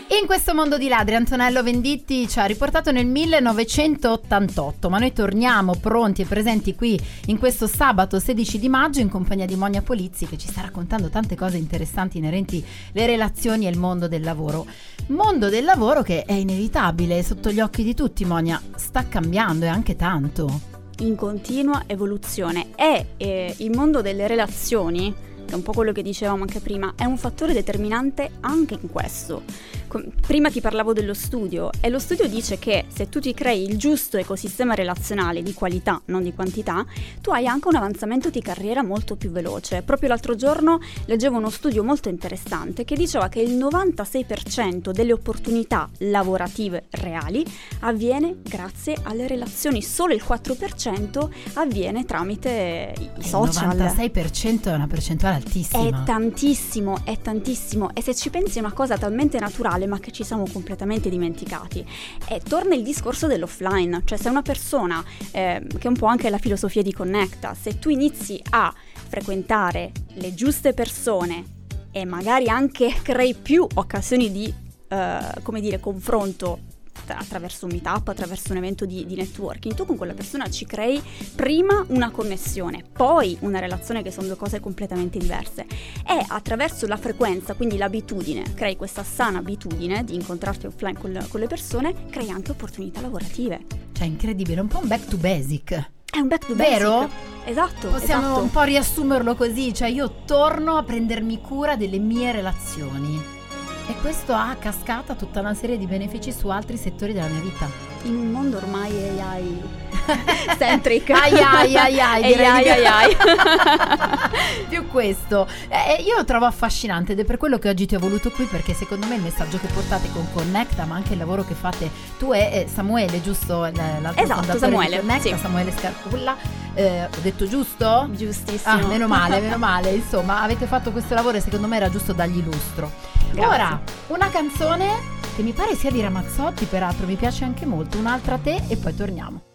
In questo mondo di ladri Antonello Venditti ci ha riportato nel 1988, ma noi torniamo pronti e presenti qui in questo sabato 16 di maggio in compagnia di Monia Polizzi, che ci sta raccontando tante cose interessanti inerenti alle relazioni e il mondo del lavoro. Mondo del lavoro che è inevitabile, sotto gli occhi di tutti, Monia, sta cambiando e anche tanto. In continua evoluzione, e il mondo delle relazioni, che è un po' quello che dicevamo anche prima, è un fattore determinante anche in questo. Prima ti parlavo dello studio, e lo studio dice che se tu ti crei il giusto ecosistema relazionale di qualità, non di quantità, tu hai anche un avanzamento di carriera molto più veloce. Proprio l'altro giorno leggevo uno studio molto interessante che diceva che il 96% delle opportunità lavorative reali avviene grazie alle relazioni, solo il 4% avviene tramite i social. Il 96% è una percentuale altissima. È tantissimo, e se ci pensi è una cosa talmente naturale ma che ci siamo completamente dimenticati. E torna il discorso dell'offline, cioè se una persona, che è un po' anche la filosofia di Connecta, se tu inizi a frequentare le giuste persone e magari anche crei più occasioni di, confronto attraverso un meetup, attraverso un evento di networking, tu con quella persona ci crei prima una connessione, poi una relazione, che sono due cose completamente diverse, e attraverso la frequenza, quindi l'abitudine, crei questa sana abitudine di incontrarti offline con le persone, crei anche opportunità lavorative. Cioè incredibile, un po' un back to basic. È un back to basic. Vero? Esatto. Possiamo un po' riassumerlo così, cioè io torno a prendermi cura delle mie relazioni. E questo ha a cascata tutta una serie di benefici su altri settori della mia vita. In un mondo ormai AI centric. AI. Più questo. Io lo trovo affascinante ed è per quello che oggi ti ho voluto qui, perché secondo me il messaggio che portate con Connecta, ma anche il lavoro che fate tu e Samuele, giusto? L'altro fondatore Samuele, di Connecta, sì. Samuele Scarpulla. Ho detto giusto? Giustissimo. Meno male. Insomma, avete fatto questo lavoro e secondo me era giusto dargli lustro. Grazie. Ora, una canzone che mi pare sia di Ramazzotti, peraltro mi piace anche molto, un'altra te e poi torniamo.